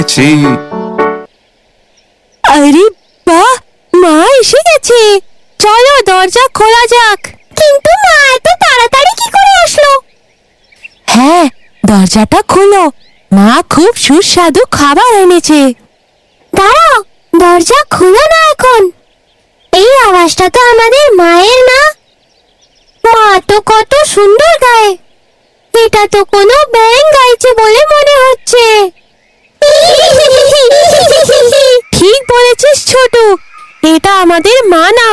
আরে বাহ, মা এসে গেছে। চলো দরজা খোলা যাক। কিন্তু মা এত তাড়াতাড়ি কি করে আসলো? হ্যাঁ, দরজাটা খোলো, মা খুব সুস্বাদু খাবার এনেছে। দাঁড়াও, দরজা খুলো না এখন। এই আওয়াজটা তো আমাদের মায়ের না? মা তো কত সুন্দর গায়। এটা তো কোনো ব্যাঙ গাইছে বলে মনে হচ্ছে। ঠিক বলেছিস ছোট, এটা আমাদের মা না।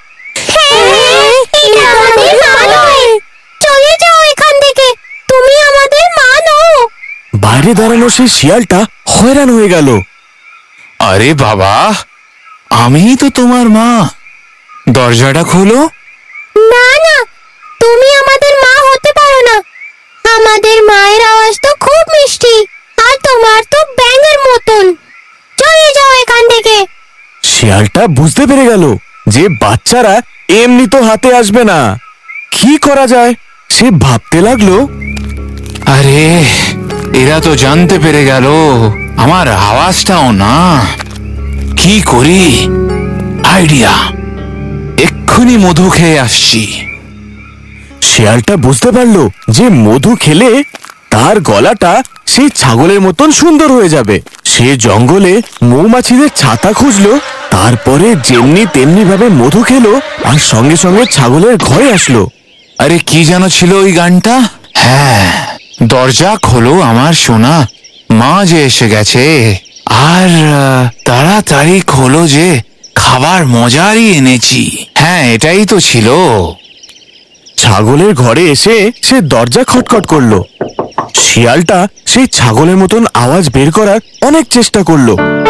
এটা আমাদের মা নয়। চলে যাও এখান থেকে, তুমি আমাদের মা নও। বাইরে দাঁড়ানো সেই শিয়ালটা হয়রান হয়ে গেল। আরে বাবা, আমিই তো তোমার মা, দরজাটা খোলো। না না, তুমি আমাদের মা হতে পারো না। আমাদের মায়ের আওয়াজ তো খুব মিষ্টি, আর তোমার তো ব্যাঙের মতন। চলে যাও এখান থেকে। শিয়ালটা বুঝতে পেরে গেল যে বাচ্চারা এমনি তো হাতে আসবে না। কি করা যায় সে ভাবতে লাগলো। আরে এরা তো জানতে পেরে গেল আমার আওয়াজটাও না। কি করি, আইডিয়া, এক্ষুনি মধু খেয়ে আসছি। শিয়ালটা বুঝতে পারলো যে মধু খেলে তার গলাটা সেই ছাগলের মতন সুন্দর হয়ে যাবে। সে জঙ্গলে মৌমাছিদের ছাতা খুঁজলো, তারপরে যেমনি তেমনি ভাবে মধু খেলো আর সঙ্গে সঙ্গে ছাগলের ঘরে আসলো। আরে কি যেন ছিল ওই গানটা? হ্যাঁ, দরজা খোলো আমার সোনা, মা যে এসে গেছে। আর তাড়াতাড়ি খোলো যে খাবার মজারই এনেছি। হ্যাঁ, এটাই তো ছিল। ছাগলের ঘরে এসে সে দরজা খটখট করলো। শিয়ালটা সেই ছাগলের মতন আওয়াজ বের করার অনেক চেষ্টা করলো,